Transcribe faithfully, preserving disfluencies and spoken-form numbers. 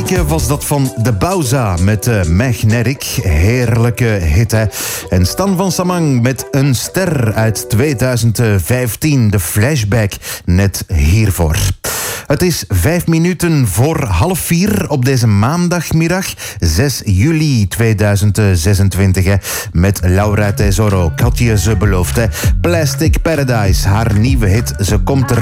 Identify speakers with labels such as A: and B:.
A: Magnifique was dat van de Bauza met uh, Magnetic. Heerlijke hit, hè. En Stan van Samang met Een Ster uit tweeduizend vijftien. De flashback net hiervoor. Het is vijf minuten voor half vier op deze maandagmiddag, zes juli tweeduizend zesentwintig. Hè, met Laura Tesoro. Ik had je ze beloofd. Hè. Plastic Paradise, haar nieuwe hit. Ze komt er